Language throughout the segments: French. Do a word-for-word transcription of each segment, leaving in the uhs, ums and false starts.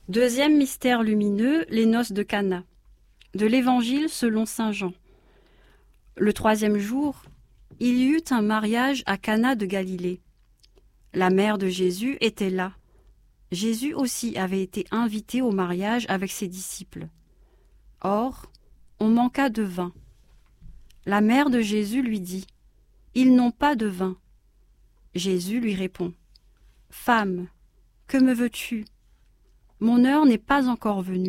Deuxième mystère lumineux, les noces de Cana. De l'Évangile selon saint Jean. Le troisième jour, il y eut un mariage à Cana de Galilée. La mère de Jésus était là. Jésus aussi avait été invité au mariage avec ses disciples. Or, on manqua de vin. La mère de Jésus lui dit : « Ils n'ont pas de vin. » Jésus lui répond : « Femme, que me veux-tu ? Mon heure n'est pas encore venue. »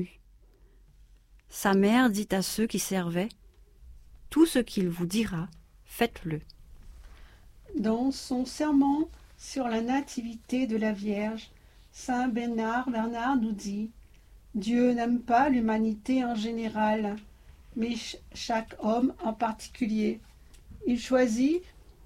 Sa mère dit à ceux qui servaient : « Tout ce qu'il vous dira, faites-le. » Dans son sermon sur la nativité de la Vierge, saint Bernard, Bernard nous dit : Dieu n'aime pas l'humanité en général, mais ch- chaque homme en particulier. Il choisit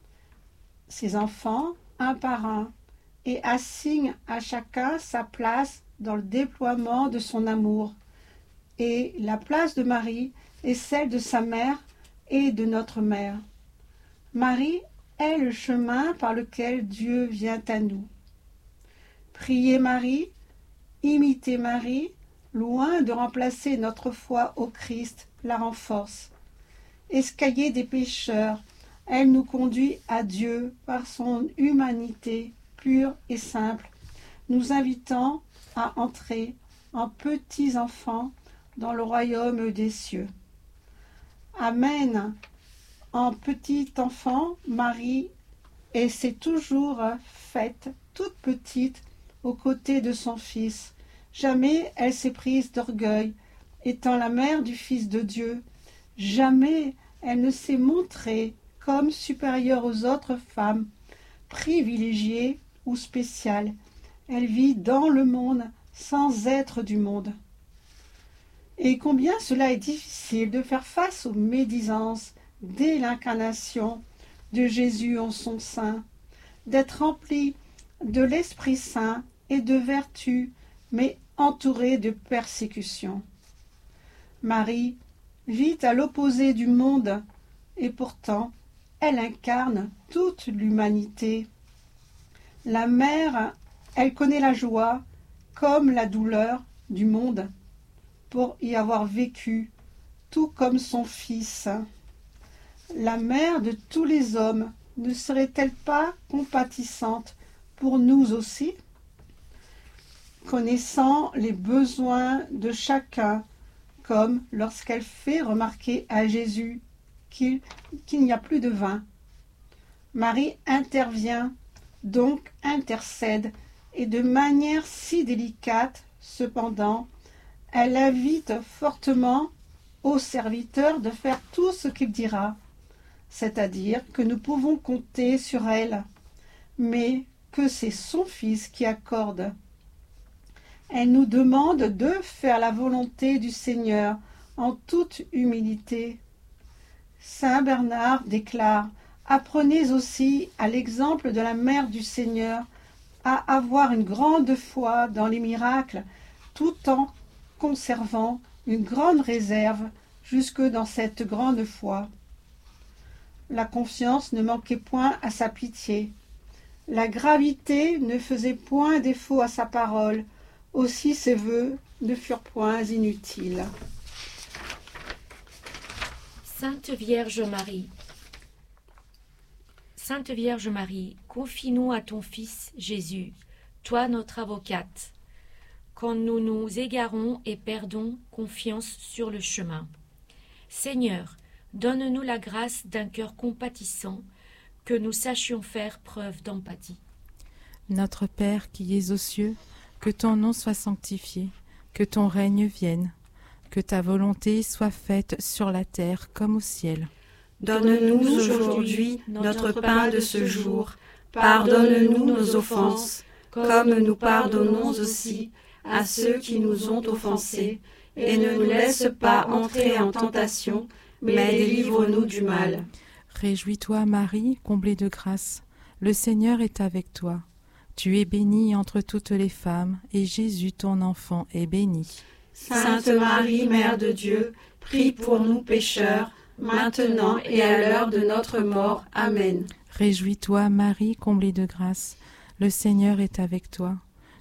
ses enfants un par un et assigne à chacun sa place dans le déploiement de son amour. Et la place de Marie est celle de sa mère et de notre mère. Marie est le chemin par lequel Dieu vient à nous. Priez Marie, imitez Marie, loin de remplacer notre foi au Christ, la renforce. Escalier des pécheurs, elle nous conduit à Dieu par son humanité pure et simple, nous invitant à entrer en petits enfants dans le royaume des cieux. Amen. En petit enfant, Marie et s'est toujours faite toute petite aux côtés de son Fils. Jamais elle s'est prise d'orgueil, étant la mère du Fils de Dieu. Jamais elle ne s'est montrée comme supérieure aux autres femmes, privilégiée ou spéciale. Elle vit dans le monde sans être du monde. Et combien cela est difficile de faire face aux médisances dès l'incarnation de Jésus en son sein, d'être rempli de l'Esprit Saint et de vertu, mais entouré de persécutions. Marie vit à l'opposé du monde, et pourtant elle incarne toute l'humanité. La mère, elle connaît la joie comme la douleur du monde, pour y avoir vécu, tout comme son Fils. La mère de tous les hommes ne serait-elle pas compatissante pour nous aussi ? Connaissant les besoins de chacun, comme lorsqu'elle fait remarquer à Jésus qu'il, qu'il n'y a plus de vin. Marie intervient, donc intercède, et de manière si délicate, cependant, elle invite fortement au serviteur de faire tout ce qu'il dira, c'est-à-dire que nous pouvons compter sur elle, mais que c'est son Fils qui accorde. Elle nous demande de faire la volonté du Seigneur en toute humilité. Saint Bernard déclare : apprenez aussi, à l'exemple de la mère du Seigneur, à avoir une grande foi dans les miracles, tout en conservant une grande réserve jusque dans cette grande foi. La confiance ne manquait point à sa pitié. La gravité ne faisait point défaut à sa parole. Aussi ses vœux ne furent point inutiles. Sainte Vierge Marie, Sainte Vierge Marie, confie-nous à ton Fils Jésus, toi notre avocate, quand nous nous égarons et perdons confiance sur le chemin. Seigneur, donne-nous la grâce d'un cœur compatissant, que nous sachions faire preuve d'empathie. Notre Père qui es aux cieux, que ton nom soit sanctifié, que ton règne vienne, que ta volonté soit faite sur la terre comme au ciel. Donne-nous aujourd'hui notre pain de ce jour. Pardonne-nous nos offenses, comme nous pardonnons aussi à ceux qui nous ont offensés, et ne nous laisse pas entrer en tentation, mais délivre-nous du mal. Réjouis-toi, Marie, comblée de grâce, le Seigneur est avec toi. Tu es bénie entre toutes les femmes, et Jésus, ton enfant, est béni. Sainte Marie, Mère de Dieu, prie pour nous pécheurs, maintenant et à l'heure de notre mort. Amen. Réjouis-toi, Marie, comblée de grâce, le Seigneur est avec toi.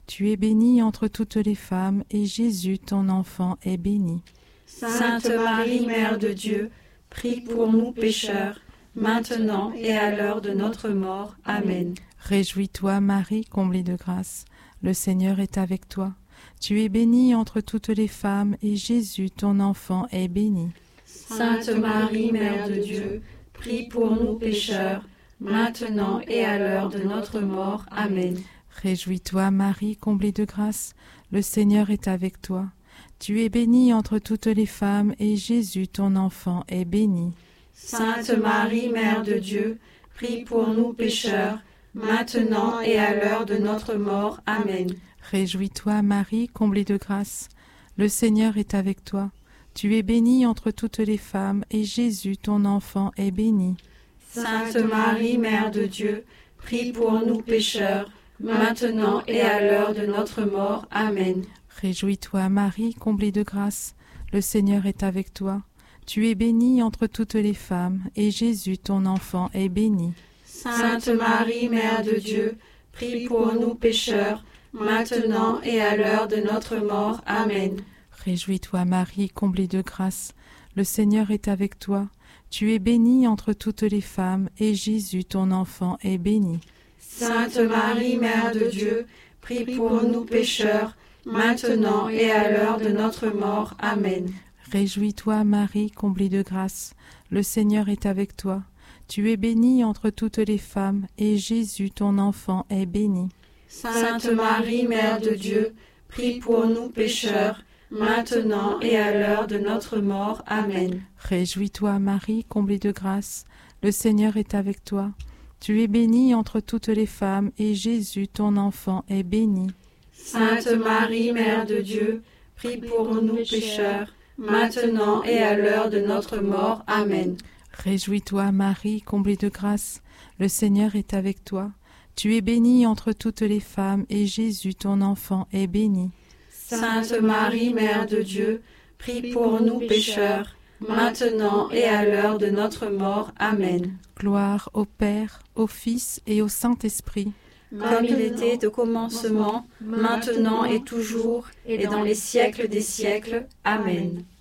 Tu es bénie entre toutes les femmes, et Jésus, ton enfant, est béni. Sainte Marie, Mère de Dieu, prie pour nous pécheurs, maintenant et à l'heure de notre mort. Amen. Réjouis-toi, Marie, comblée de grâce. Le Seigneur est avec toi. Tu es bénie entre toutes les femmes, et Jésus, ton enfant, est béni. Sainte Marie, Mère de Dieu, prie pour nous pécheurs, maintenant et à l'heure de notre mort. Amen. Réjouis-toi, Marie, comblée de grâce. Le Seigneur est avec toi. Tu es bénie entre toutes les femmes, et Jésus, ton enfant, est béni. Sainte Marie, Mère de Dieu, prie pour nous pécheurs, maintenant et à l'heure de notre mort. Amen. Réjouis-toi, Marie, comblée de grâce. Le Seigneur est avec toi. Tu es bénie entre toutes les femmes, et Jésus, ton enfant, est béni. Sainte Marie, Mère de Dieu, prie pour nous pécheurs, maintenant et à l'heure de notre mort. Amen. Réjouis-toi, Marie, comblée de grâce. Le Seigneur est avec toi. Tu es bénie entre toutes les femmes, et Jésus, ton enfant, est béni. Sainte Marie, Mère de Dieu, prie pour nous pécheurs, maintenant et à l'heure de notre mort. Amen. Réjouis-toi, Marie, comblée de grâce. Le Seigneur est avec toi. Tu es bénie entre toutes les femmes, et Jésus, ton enfant, est béni. Sainte Marie, Mère de Dieu, prie pour nous pécheurs, maintenant et à l'heure de notre mort. Amen. Réjouis-toi, Marie, comblée de grâce. Le Seigneur est avec toi. Tu es bénie entre toutes les femmes, et Jésus, ton enfant, est béni. Sainte Marie, Mère de Dieu, prie pour nous pécheurs, maintenant et à l'heure de notre mort. Amen. Réjouis-toi, Marie, comblée de grâce. Le Seigneur est avec toi. Tu es bénie entre toutes les femmes, et Jésus, ton enfant, est béni. Sainte Marie, Mère de Dieu, prie pour nous pécheurs, maintenant et à l'heure de notre mort. Amen. Réjouis-toi, Marie, comblée de grâce. Le Seigneur est avec toi. Tu es bénie entre toutes les femmes, et Jésus, ton enfant, est béni. Sainte Marie, Mère de Dieu, prie pour nous pécheurs, maintenant et à l'heure de notre mort. Amen. Gloire au Père, au Fils et au Saint-Esprit. Comme il était au commencement, maintenant et toujours, et dans les siècles des siècles. Amen.